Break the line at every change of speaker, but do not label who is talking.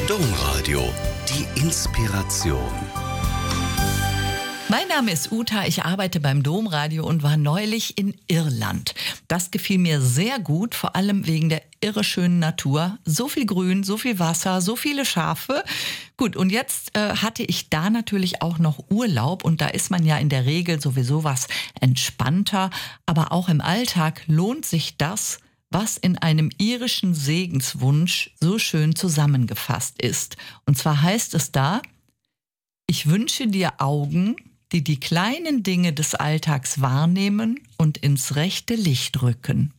Domradio, die Inspiration.
Mein Name ist Uta, ich arbeite beim Domradio und war neulich in Irland. Das gefiel mir sehr gut, vor allem wegen der irre schönen Natur. So viel Grün, so viel Wasser, so viele Schafe. Gut, und jetzt hatte ich da natürlich auch noch Urlaub und da ist man ja in der Regel sowieso was entspannter. Aber auch im Alltag lohnt sich das, was in einem irischen Segenswunsch so schön zusammengefasst ist. Und zwar heißt es da: Ich wünsche dir Augen, die die kleinen Dinge des Alltags wahrnehmen und ins rechte Licht rücken.